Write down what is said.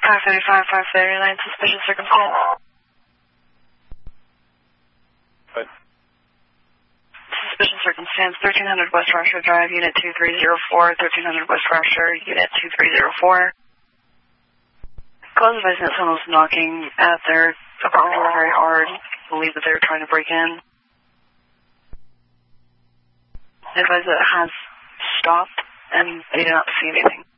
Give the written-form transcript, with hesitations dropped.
539, suspicious circumstance. What? Suspicious circumstance, 1300 West Rochester Drive, Unit 2304, 1300 West Rochester, Unit 2304. Cause advising that someone was knocking at their apartment door very hard. Believe that they were trying to break in. Advise that it has stopped and they do not see anything.